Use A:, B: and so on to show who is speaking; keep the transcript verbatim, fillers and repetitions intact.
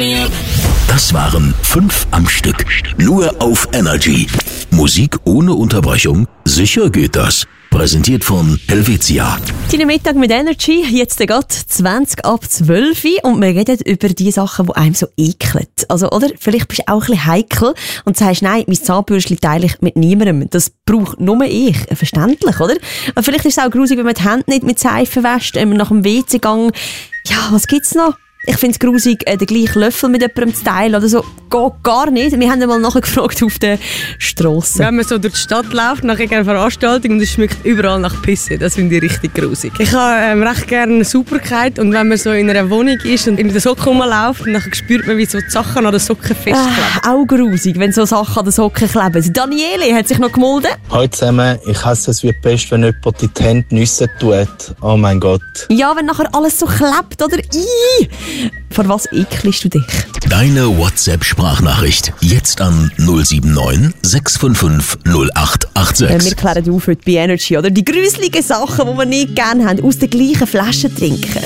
A: Das waren fünf am Stück. Nur auf Energy. Musik ohne Unterbrechung? Sicher geht das. Präsentiert von Helvetia.
B: Deinen Mittag mit Energy, jetzt gerade zwanzig ab zwölf und wir reden über die Sachen, die einem so ekeln. Also, oder? Vielleicht bist du auch ein bisschen heikel und sagst, nein, mein Zahnbürstchen teile ich mit niemandem. Das braucht nur ich. Verständlich, oder? Aber vielleicht ist es auch grusig, wenn man die Hände nicht mit Seife wäscht, wenn man nach dem W C-Gang. Ja, was gibt's noch? Ich finde es grusig, äh, den gleichen Löffel mit jemandem zu teilen oder so. Geht gar nicht. Wir haben einmal nachgefragt auf der Strasse.
C: Wenn man so durch die Stadt läuft, nach irgendeiner Veranstaltung und es schmeckt überall nach Pisse, das finde ich richtig grusig. Ich habe ähm, recht gerne Sauberkeit und wenn man so in einer Wohnung ist und in der Socke rumläuft, dann spürt man, wie so die Sachen an den Socken festkleben.
B: Äh, auch grusig, wenn so Sachen an den Socken kleben. Daniele hat sich noch gemeldet.
D: Hallo zusammen, ich hasse es wie die Pest, wenn jemand die Hände nüssen tut. Oh mein Gott.
B: Ja, wenn nachher alles so klebt, oder? Ii! Vor was ekelst du dich?
A: Deine WhatsApp-Sprachnachricht. Jetzt an null sieben neun sechs fünf fünf null acht acht sechs.
B: Wir klären auf heute bei Energy, oder? Die gruseligen Sachen, die wir nicht gerne haben, aus der gleichen Flasche trinken.